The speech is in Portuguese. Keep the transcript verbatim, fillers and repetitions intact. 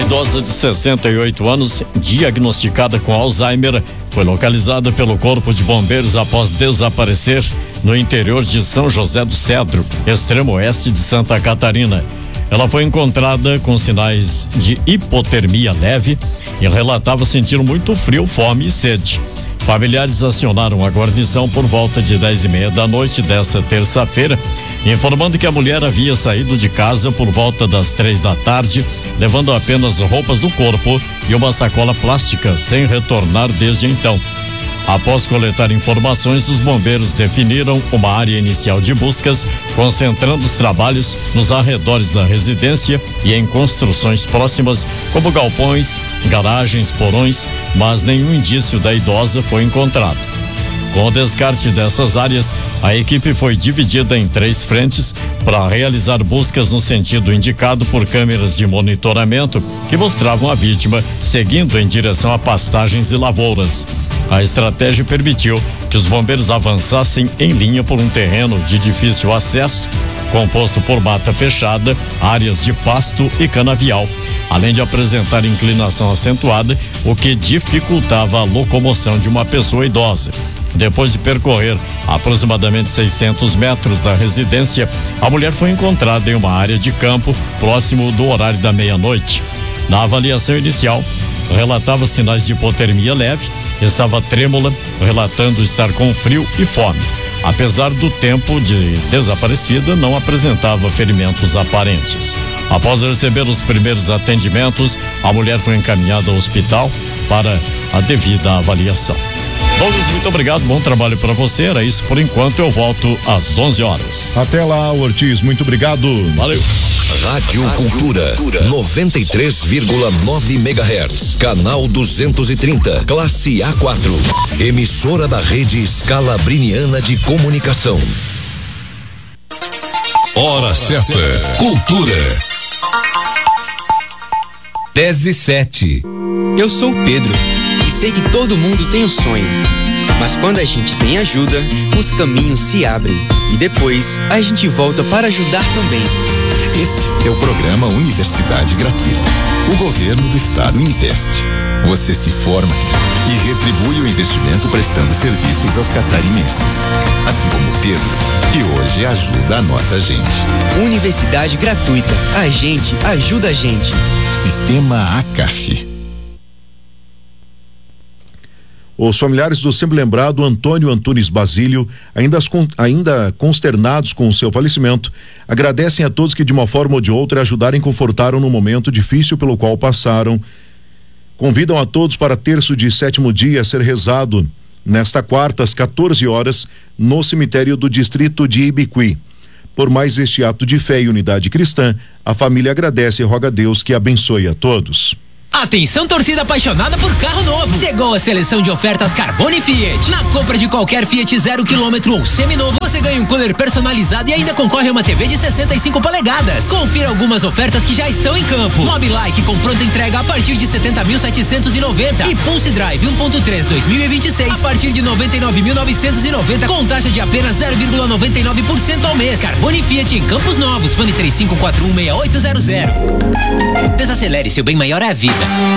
idosa de sessenta e oito anos, diagnosticada com Alzheimer, foi localizada pelo Corpo de Bombeiros após desaparecer no interior de São José do Cedro, extremo oeste de Santa Catarina. Ela foi encontrada com sinais de hipotermia leve e relatava sentir muito frio, fome e sede. Familiares acionaram a guarnição por volta de dez e meia da noite desta terça-feira, informando que a mulher havia saído de casa por volta das três da tarde, levando apenas roupas do corpo e uma sacola plástica, sem retornar desde então. Após coletar informações, os bombeiros definiram uma área inicial de buscas, concentrando os trabalhos nos arredores da residência e em construções próximas, como galpões, garagens, porões, mas nenhum indício da idosa foi encontrado. Com o descarte dessas áreas, a equipe foi dividida em três frentes para realizar buscas no sentido indicado por câmeras de monitoramento que mostravam a vítima seguindo em direção a pastagens e lavouras. A estratégia permitiu que os bombeiros avançassem em linha por um terreno de difícil acesso, composto por mata fechada, áreas de pasto e canavial, além de apresentar inclinação acentuada, o que dificultava a locomoção de uma pessoa idosa. Depois de percorrer aproximadamente seiscentos metros da residência, a mulher foi encontrada em uma área de campo próximo do horário da meia-noite. Na avaliação inicial, relatava sinais de hipotermia leve, estava trêmula, relatando estar com frio e fome. Apesar do tempo de desaparecida, não apresentava ferimentos aparentes. Após receber os primeiros atendimentos, a mulher foi encaminhada ao hospital para a devida avaliação. Douglas, muito obrigado, bom trabalho para você. Era isso por enquanto, eu volto às onze horas. Até lá, Ortiz, muito obrigado. Valeu. Rádio Cultura, noventa e três vírgula nove megahertz, canal duzentos e trinta, classe A quatro, emissora da rede Scalabriniana de Comunicação. Hora certa, cultura. dez e sete. Eu sou o Pedro e sei que todo mundo tem um sonho. Mas quando a gente tem ajuda, os caminhos se abrem e depois a gente volta para ajudar também. Esse é o programa Universidade Gratuita. O governo do estado investe. Você se forma e retribui o investimento prestando serviços aos catarinenses. Assim como Pedro, que hoje ajuda a nossa gente. Universidade Gratuita. A gente ajuda a gente. Sistema ACAF. Os familiares do sempre lembrado Antônio Antunes Basílio, ainda, ainda consternados com o seu falecimento, agradecem a todos que de uma forma ou de outra ajudaram e confortaram no momento difícil pelo qual passaram. Convidam a todos para terço de sétimo dia a ser rezado nesta quarta às quatorze horas no cemitério do distrito de Ibiqui. Por mais este ato de fé e unidade cristã, a família agradece e roga a Deus que abençoe a todos. Atenção, torcida apaixonada por carro novo. Chegou a seleção de ofertas Carbone Fiat. Na compra de qualquer Fiat zero quilômetro ou seminovo, você ganha um cooler personalizado e ainda concorre a uma T V de sessenta e cinco polegadas. Confira algumas ofertas que já estão em campo. Mobilike com pronta entrega a partir de setenta mil setecentos e noventa e Pulse Drive um ponto três dois mil e vinte e seis a partir de noventa e nove mil novecentos e noventa com taxa de apenas zero vírgula noventa e nove por cento ao mês. Carbone Fiat em Campos Novos. Fone três cinco quatro um seis oito zero zero. Desacelere, seu bem maior é a vida.